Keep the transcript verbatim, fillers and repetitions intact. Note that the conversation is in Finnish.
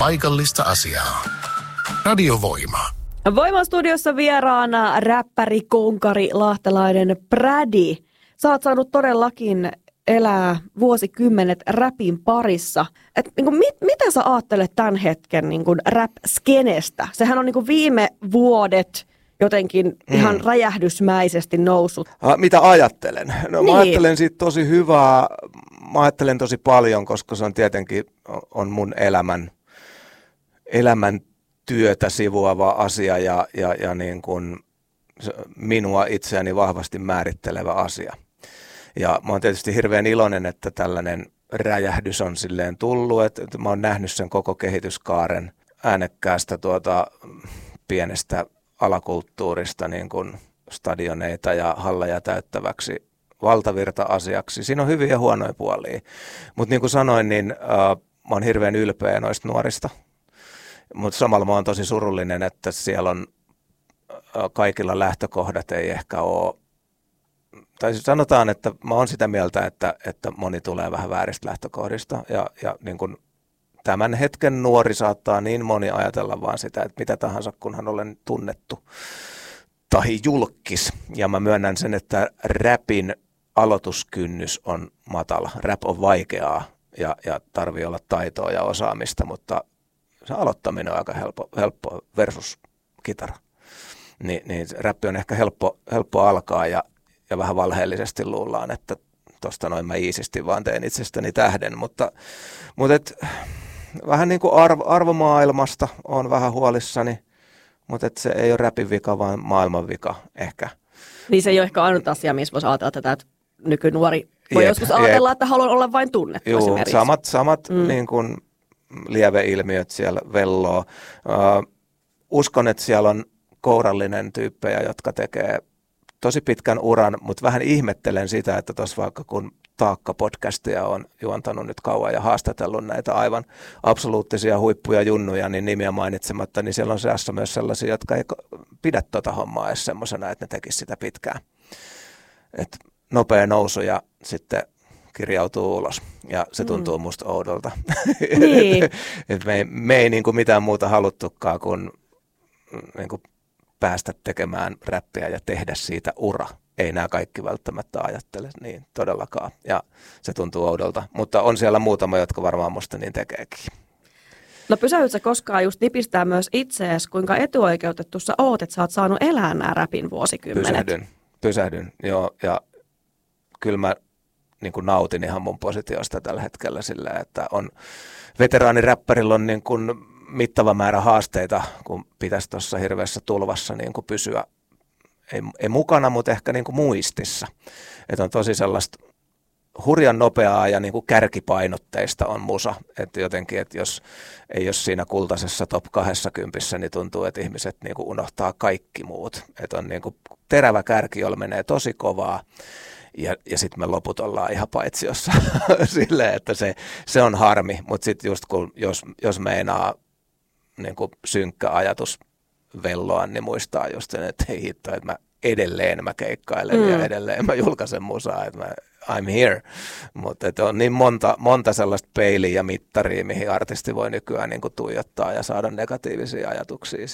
paikallista asiaa. Radiovoima. Voiman studiossa vieraana räppäri, konkari, lahtelainen Prädi. Sä oot saanut todellakin elää vuosikymmenet räpin parissa. Et, niin kuin, mit, mitä sä ajattelet tämän hetken niin kuin rap-skenestä? Sehän on niin kuin viime vuodet jotenkin ihan mm. räjähdysmäisesti noussut. Ha, mitä ajattelen? No niin. Mä ajattelen siitä tosi hyvää. Mä ajattelen tosi paljon, koska se on tietenkin on mun elämän, elämän työtä sivuava asia ja, ja, ja niin kuin minua itseäni vahvasti määrittelevä asia. Ja mä oon tietysti hirveän iloinen, että tällainen räjähdys on silleen tullut, että, että mä oon nähnyt sen koko kehityskaaren äänekkäästä tuota pienestä alakulttuurista niin kuin stadioneita ja halleja täyttäväksi valtavirta-asiaksi. Siinä on hyviä ja huonoja puolia. Mutta niin kuin sanoin, niin äh, mä oon hirveän ylpeä noista nuorista. Mutta samalla mä oon tosi surullinen, että siellä on äh, kaikilla lähtökohdat ei ehkä ole. Tai sanotaan, että mä oon sitä mieltä, että, että moni tulee vähän vääristä lähtökohdista. Ja, ja niin kuin tämän hetken nuori saattaa niin moni ajatella vaan sitä, että mitä tahansa, kunhan olen tunnettu tai julkis. Ja mä myönnän sen, että räpin aloituskynnys on matala. Rap on vaikeaa ja, ja tarvii olla taitoa ja osaamista, mutta se aloittaminen on aika helppo, helppo versus kitara. Ni, niin räppi on ehkä helppo, helppo alkaa ja, ja vähän valheellisesti luullaan, että tosta noin mä iisisti vaan teen itsestäni tähden, mutta, mutta et, vähän niin kuin arvo, arvomaailmasta on vähän huolissani, mutta et se ei ole räpin vika, vaan maailman vika ehkä. Niin se ei ole ehkä ainut asia, missä voisi ajatella tätä, että nykynuori voi jep, joskus ajatella, jep. että haluan olla vain tunnettu Juu, esimerkiksi. Samat, samat mm. niin kuin lieveilmiöt siellä velloo. Uh, uskon, että siellä on kourallinen tyyppejä, jotka tekee tosi pitkän uran, mutta vähän ihmettelen sitä, että tuossa vaikka kun Taakka-podcastia on juontanut nyt kauan ja haastatellut näitä aivan absoluuttisia huippuja junnuja, niin nimiä mainitsematta, niin siellä on seassa myös sellaisia, jotka ei pidä tuota hommaa edes semmoisena, että ne tekisivät sitä pitkään. Et nopea nousu ja sitten kirjautuu ulos ja se tuntuu mm. musta oudolta. Niin. et, et me ei, me ei niin kuin mitään muuta haluttukaan kuin, niin kuin päästä tekemään räppiä ja tehdä siitä ura. Ei nämä kaikki välttämättä ajattele niin todellakaan ja se tuntuu oudolta, mutta on siellä muutama, jotka varmaan musta niin tekeekin. No pysähyt sä koskaan just nipistää myös itseäsi, kuinka etuoikeutettu sä oot, että sä oot saanut elää nämä räpin vuosikymmenet? Pysähdyn, pysähdyn, joo, ja kyllä mä niin kuin nautin ihan mun positiosta tällä hetkellä sillä, että on veteraaniräppärillä on niin kuin mittava määrä haasteita, kun pitäisi tuossa hirveässä tulvassa niin kuin pysyä, ei, ei mukana, mutta ehkä niin kuin muistissa. Että on tosi sellaista hurjan nopeaa ja niin kuin kärkipainotteista on musa. Että jotenkin, että jos ei ole siinä kultaisessa top kaksikymmentä, niin tuntuu, että ihmiset niin kuin unohtaa kaikki muut. Että on niin kuin terävä kärki, jolla menee tosi kovaa. Ja, ja sitten me loput ollaan ihan paitsiossa silleen, että se, se on harmi. Mutta sitten just kun, jos, jos meinaa niin kuin synkkä ajatus velloa, niin muistaa just sen, että hei hitto, että mä edelleen mä keikkailen mm. ja edelleen mä julkaisen musaa, että mä, I'm here. Mutta on niin monta, monta sellaista peiliä ja mittaria, mihin artisti voi nykyään niin kuin tuijottaa ja saada negatiivisia ajatuksia